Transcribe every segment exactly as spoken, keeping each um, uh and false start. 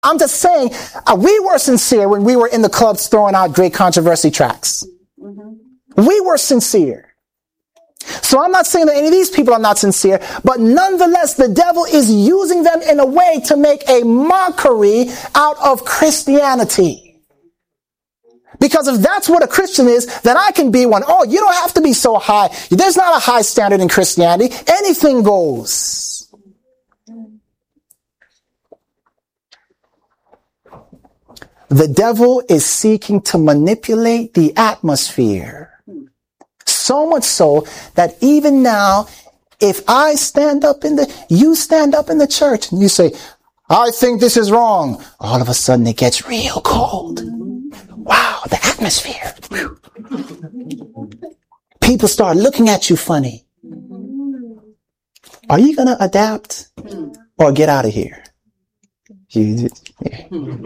I'm just saying, uh, we were sincere when we were in the clubs throwing out great controversy tracks. Mm-hmm. We were sincere. So I'm not saying that any of these people are not sincere, but nonetheless, the devil is using them in a way to make a mockery out of Christianity. Because if that's what a Christian is, then I can be one. Oh, you don't have to be so high. There's not a high standard in Christianity. Anything goes. The devil is seeking to manipulate the atmosphere. So much so that even now, if I stand up in the, you stand up in the church and you say, I think this is wrong. All of a sudden it gets real cold. Wow, the atmosphere. People start looking at you funny. Are you going to adapt or get out of here? You, yeah.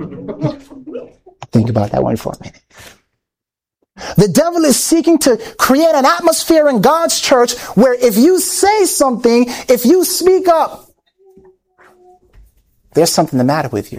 Think about that one for a minute. The devil is seeking to create an atmosphere in God's church where if you say something, if you speak up, there's something the matter with you.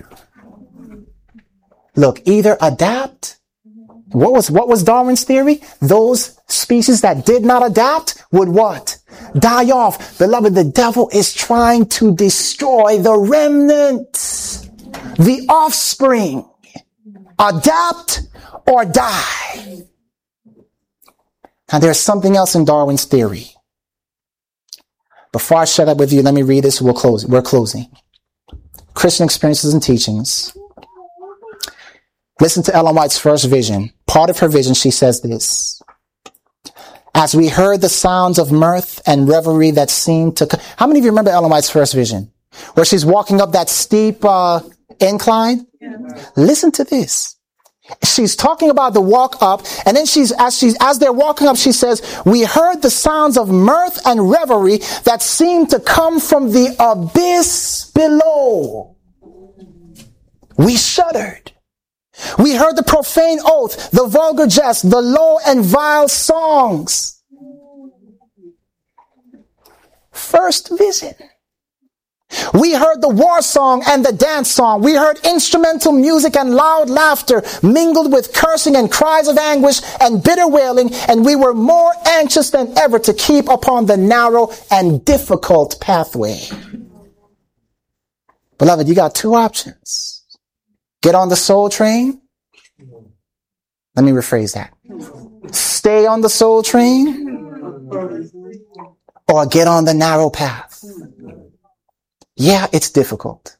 Look, either adapt. What was, what was Darwin's theory? Those species that did not adapt would what? Die off. Beloved, the devil is trying to destroy the remnant, the offspring. Adapt or die. Now there's something else in Darwin's theory. Before I shut up with you, let me read this. We'll close. We're closing. Christian Experiences and Teachings. Listen to Ellen White's first vision. Part of her vision, she says this. As we heard the sounds of mirth and revelry that seemed to... How many of you remember Ellen White's first vision? Where she's walking up that steep uh, incline? Yeah. Listen to this. She's talking about the walk up, and then she's as she's as they're walking up, she says, we heard the sounds of mirth and revelry that seemed to come from the abyss below. We shuddered. We heard the profane oath, the vulgar jest, the low and vile songs. First vision. We heard the war song and the dance song. We heard instrumental music and loud laughter mingled with cursing and cries of anguish and bitter wailing, and we were more anxious than ever to keep upon the narrow and difficult pathway. Beloved, you got two options. Get on the soul train. Let me rephrase that. Stay on the soul train or get on the narrow path. Yeah, it's difficult.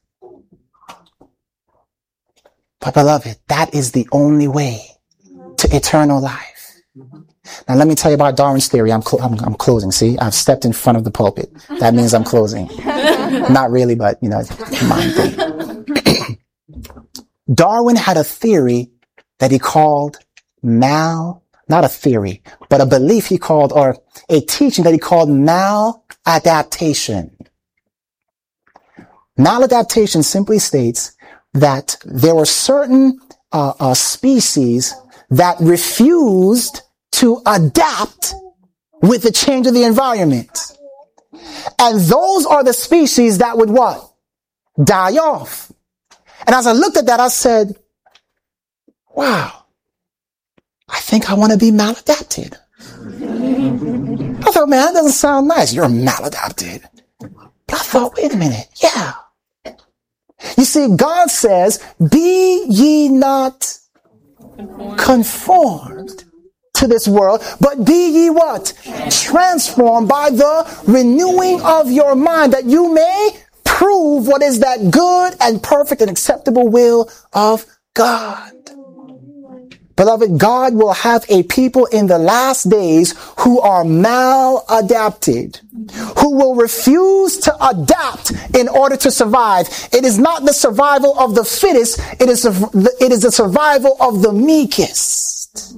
But beloved, that is the only way to eternal life. Now let me tell you about Darwin's theory. I'm, cl- I'm, I'm closing. See, I've stepped in front of the pulpit. That means I'm closing. Not really, but you know, mind thing. Darwin had a theory that he called mal, not a theory, but a belief he called, or a teaching that he called maladaptation. Maladaptation simply states that there were certain uh, uh, species that refused to adapt with the change of the environment. And those are the species that would what? Die off. And as I looked at that, I said, wow, I think I want to be maladapted. I thought, man, that doesn't sound nice. You're maladapted. But I thought, wait a minute. Yeah. You see, God says, be ye not conformed to this world, but be ye what? Transformed by the renewing of your mind, that you may prove what is that good and perfect and acceptable will of God. Beloved, God will have a people in the last days who are maladapted, who will refuse to adapt in order to survive. It is not the survival of the fittest, it is, a, it is the survival of the meekest.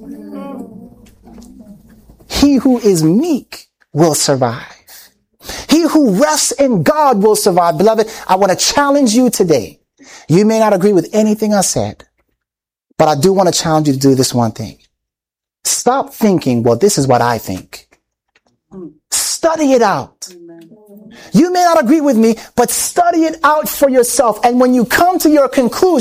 He who is meek will survive. He who rests in God will survive. Beloved, I want to challenge you today. You may not agree with anything I said, but I do want to challenge you to do this one thing. Stop thinking, well, this is what I think. Study it out. You may not agree with me, but study it out for yourself. And when you come to your conclusion,